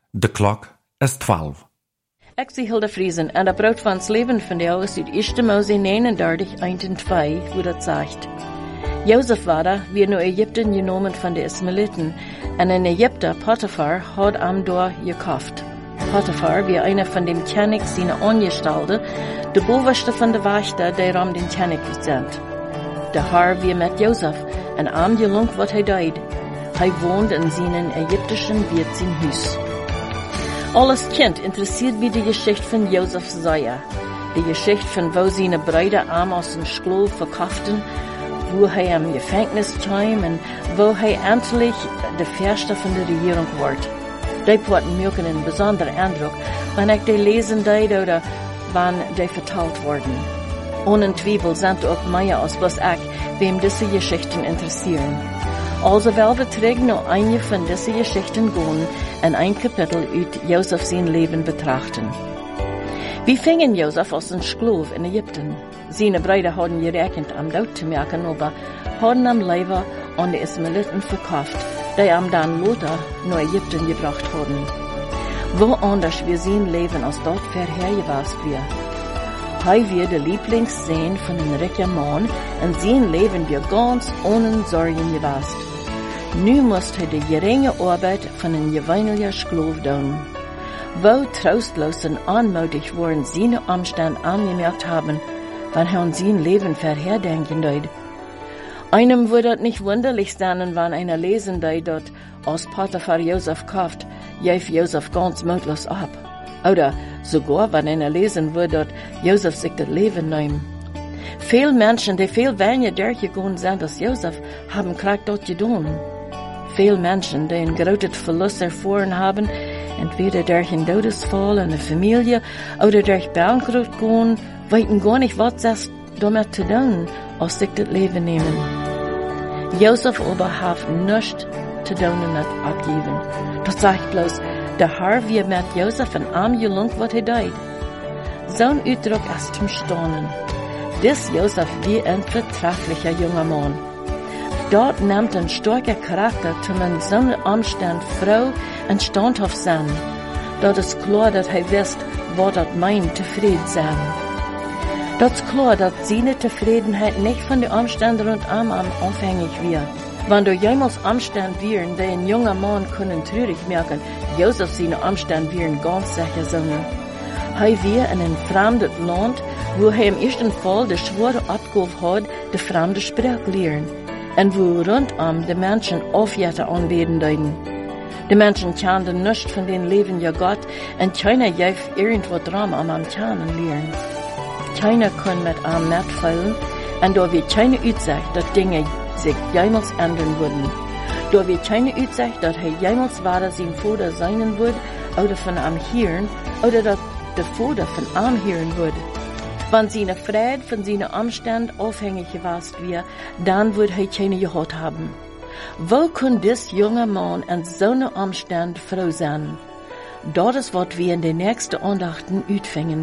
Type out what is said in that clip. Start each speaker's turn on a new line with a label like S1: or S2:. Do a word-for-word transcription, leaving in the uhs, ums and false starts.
S1: De klok is twaalf.
S2: Ik zie Hilda Friesen en dat brood van het leven van jou is uit eerste Mose negenendertig, één en twee, wo dat zegt. Jozef war da, wie naar Ägypten genomen van de Ismaeliten, en in Ägypten Potiphar had am door gekauft. Potiphar wie einer von dem König seine Angestellte, de bovenste van de Wächter, der am den König gesendt. Der Herr wie met Jozef, en am gelung wat hij deed. Hij woonde in seinen ägyptischen Wirt zijn Huis. Alles Kind interessiert mich die Geschichte von Josef Zaya. Die Geschichte von wo seine Brüder arm aus dem Sklav verkauften, wo er im Gefängnis kam und wo er endlich der Förster von der Regierung wird. Die Worte machen einen besonderen Eindruck, wenn ich die lesen deed oder wenn die vertalt worden. Ohne Zweifel sind auch mehr als was ich, wem diese Geschichten interessieren. Also werden wir trägen noch einige von diesen Geschichten gehen und ein Kapitel aus Josef sein Leben betrachten. Wie fingen Josef als ein Sklav in Ägypten? Seine Brüder haben gerechnet, am Tod zu merken, aber haben am Leiber an die Ismaeliten verkauft, die am dann Lothar nach Ägypten gebracht haben. Wo anders wir sein Leben als dort vorhergewast wir. Hij wird der Lieblingssohn von einem reichen Mann und sein Leben wir ganz ohne Sorgen gewast. Nu muss er die geringe Arbeit von einem gewöhnlichen Sklav tun. Wo trostlos und anmutig worden seine Umstände angemerkt haben, wenn er an sein Leben vorherdenken deut. Einem würde es nicht wunderlich sein, wenn einer lesen deut, dort als Potiphar Josef kauft, jäf Josef ganz mutlos ab. Oder sogar, wenn einer lesen würde, dort Josef sich das Leben nimmt. Viele Menschen, die viel weniger durchgegangen sind als Josef, haben gerade dort getan. Viele Menschen, die einen großen Verlust erfahren haben, entweder durch einen Todesfall in der Familie oder durch Bankrott gehen, weiten gar nicht, was das damit zu tun, als sich das Leben nehmen. Josef aber hat nichts zu tun mit abgeben. Das sagt bloß, der Herr wie mit Josef ein arm gelung, was er deed. Zo'n Ausdruck ist zum Staunen. Dies Josef wie ein vertrefflicher junger Mann. Dort nimmt ein starker Charakter, zum in so'n Umstand Frau und standhaft sein. Dort ist klar, dass er wisst, was das meint, zufrieden sein. Dort ist klar, dass seine Zufriedenheit nicht von den Umständen rundum abhängig wird. Wenn du jemals Umstände wären, die ein junger Mann können traurig merken, Josef seine Umstände wären ganz sicher so. Er war in einem fremden Land, wo er im ersten Fall die schwere Abgabe hat, die fremde Sprache lernen. Und wo rundum die Menschen Aufjäter anbeten deuten. Die Menschen kannten nichts von den Leben ja Gott, und keiner jäf irgendwo dran am am Kennen lernen. Keiner kann mit einem mitfallen, und da wird keine Aussicht, dass Dinge sich jemals ändern würden. Da wird keine Aussicht, dass er jemals weiter sein Vater sein wird, oder von einem hören, oder dass der Vater von einem hören wird. Wenn seine Freude von seinen Umständen abhängig gewesen wäre, dann würde er keine gehabt haben. Wo kann dies junge Mann in so einem Umstand froh sein? Dort ist, was wir in den nächsten Andachten utfingen.